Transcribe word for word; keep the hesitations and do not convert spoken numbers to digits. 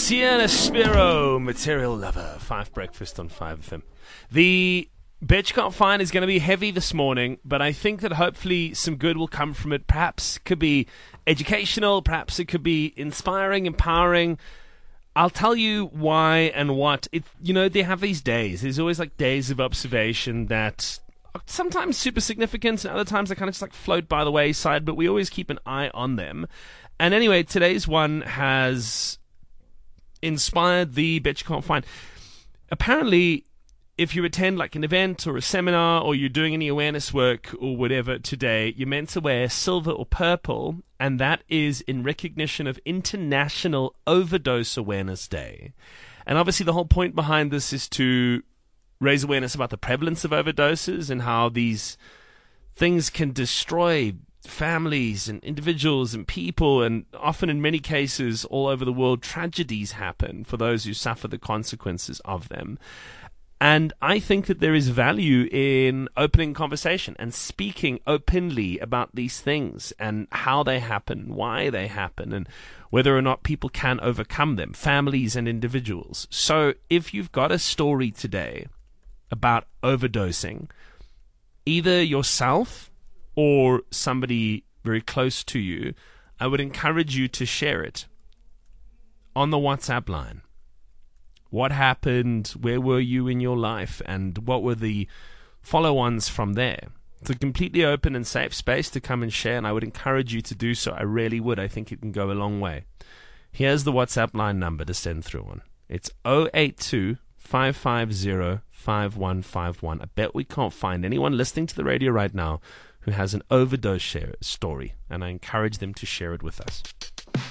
Sienna Spiro, Material Lover, Five Breakfast on five F M. The Bet You Can't Find is going to be heavy this morning, but I think that hopefully some good will come from it. Perhaps it could be educational, perhaps it could be inspiring, empowering. I'll tell you why and what. It, you know, they have these days. There's always like days of observation that are sometimes super significant, and other times they kind of just like float by the wayside, but we always keep an eye on them. And anyway, today's one has inspired the Bet You Can't Find. Apparently, if you attend like an event or a seminar or you're doing any awareness work or whatever today, you're meant to wear silver or purple, and that is in recognition of International Overdose Awareness Day. And obviously the whole point behind this is to raise awareness about the prevalence of overdoses and how these things can destroy families and individuals and people, and often in many cases all over the world tragedies happen for those who suffer the consequences of them. And I think that there is value in opening conversation and speaking openly about these things and how they happen, why they happen, and whether or not people can overcome them, families and individuals. So if you've got a story today about overdosing, either yourself or somebody very close to you, I would encourage you to share it on the WhatsApp line. What happened? Where were you in your life? And what were the follow-ons from there? It's a completely open and safe space to come and share, and I would encourage you to do so. I really would. I think it can go a long way. Here's the WhatsApp line number to send through on. It's zero eight two, five five zero, five one five one. I bet we can't find anyone listening to the radio right now who has an overdose share story, and I encourage them to share it with us.